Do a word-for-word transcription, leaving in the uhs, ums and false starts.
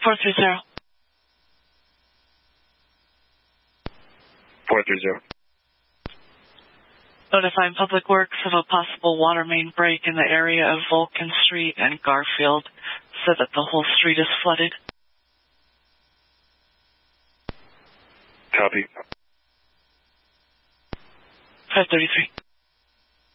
four three zero. four three zero. Notifying Public Works of a possible water main break in the area of Vulcan Street and Garfield, so that the whole street is flooded. Copy. five thirty-three.